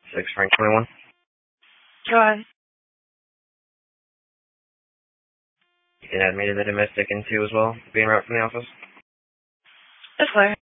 6 Frank 21. Go ahead. You can add me to the domestic in 2 as well, being right from the office. It's Claire.